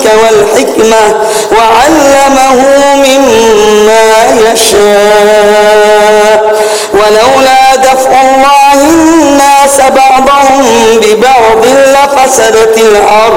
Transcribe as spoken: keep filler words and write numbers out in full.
والحكمة وعلمه مما يشاء ولولا دفع الله الناس بعضهم ببعض لفسدت الأرض